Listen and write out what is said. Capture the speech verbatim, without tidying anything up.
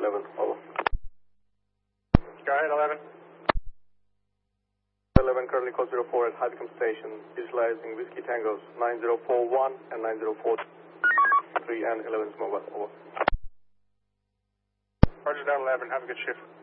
eleven, over. Go ahead, eleven. eleven, currently code zero four at Highcombe Station, visualizing Whiskey Tangos nine zero four one and nine zero four three and eleven is mobile, over. Roger that, eleven. Have a good shift.